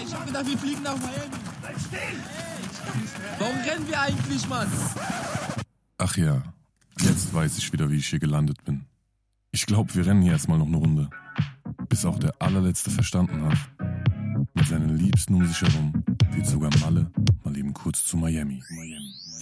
Ich hab gedacht, wir fliegen nach Miami. Bleib stehen! Warum rennen wir eigentlich, Mann? Ach ja, jetzt weiß ich wieder, wie ich hier gelandet bin. Ich glaube, wir rennen hier erstmal noch eine Runde. Bis auch der allerletzte verstanden hat. Mit seinen Liebsten um sich herum wird sogar Malle mal eben kurz zu Miami.